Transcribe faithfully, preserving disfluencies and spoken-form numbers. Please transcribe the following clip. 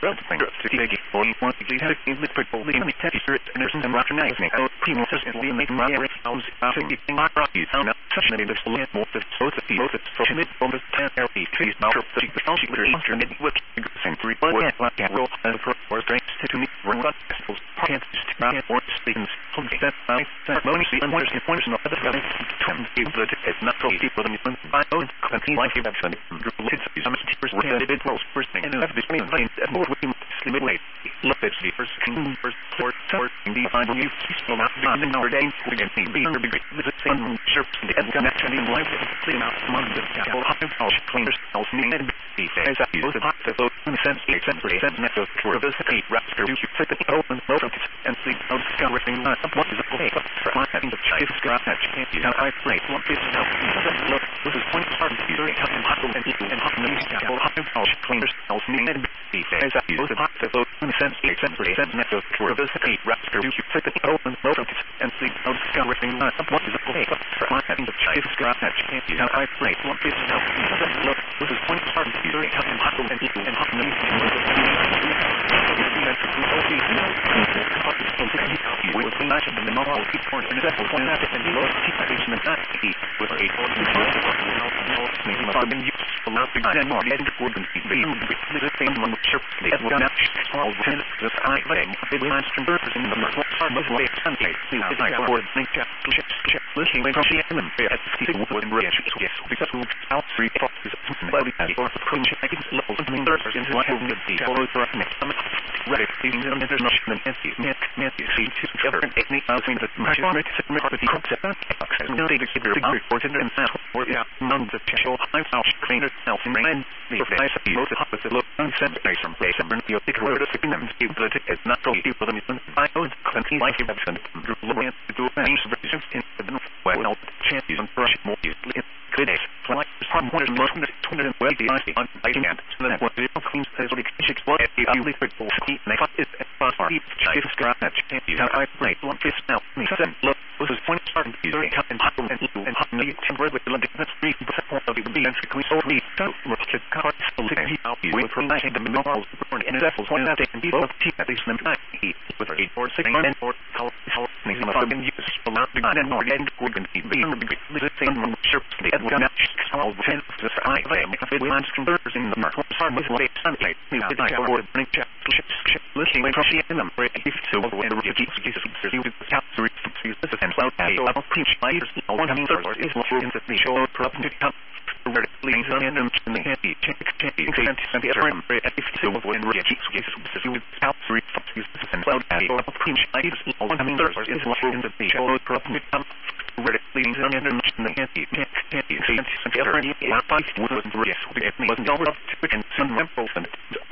Well, finger to take it for you want to get it in the purple in the teddy spirit and there's some recognizing how primo says and we make my house out of getting my rocky found out such an the full more the so the people the social mid from the ten area trees now the the social media internet with century but yeah like that roll and for for strength to me run got festivals parents to run or things from that I ceremony and wonders in points not the running terms give the it's not for people the mission by own country like that some some teachers were headed in close first thing and have this mean and more with midway look at the first king first sort sort the final you will not be in our day we can see be the big the same sharp and naturally life clean out among the capital house cleaners else needed be as I use the hot the vote in sense eight cents percent net of for this eight raptor you fit the open motor and see how discovering not what is okay for my having the chief scrap that can't you how I play what is now look this is point part user and hot and and hot capital house cleaners else needed be as I use the hot the vote in sense eight cents percent net of for this eight raptor you fit the open motor and see how discovering not what is okay for my having the chief scrap that can't you how I play what is now look this is point part user and hot and and hot with the match of the normal people in the second one that and the Lord keep that is not key with a four maybe not been used for not to get more and wouldn't be the same one sure they have not all ten the I think they last converters in the most part of the Sunday see the I forward think check check listening from the enemy at the wood and bridge yes because we out three foxes slowly for approach I can slow and mean there's into what will be follow for next time ready things and there's not an empty net net see together and technique I think that my favorite the concept and no they get the report and that or yeah none the show high house cleaner self in rain the face of the with the look and send place from place and the big word of the them keep the ticket not so people them I know country like it and to do things in the well chance and brush more easily good days like some one is most twenty and well the I on I can't so that what the cleans as like six what the ugly football ski next is fast chief scrap that you have I play one fifth now me seven look this is point starting user and cut and hot and and hot and temporary with the limited that's three percent of the be and we so me so much to cut so he out we will provide the minerals and that's one that they can be both keep at least them he with eight or six and or how how makes them fucking use a lot of and more and we can be the same sure the not all ten the I am if it wants converters in the market hard with late sunlight we did I forward bring check listening from the in them if so when the keeps Jesus you count three this is and cloud I preach fighters one hundred is in the show problem to come leads on in the happy check check and the other if so when the keeps Jesus you out three and cloud I preach fighters one hundred is in the show problem to come leads on in the happy check check and the other I fight with the rest of the wasn't over to and some temples and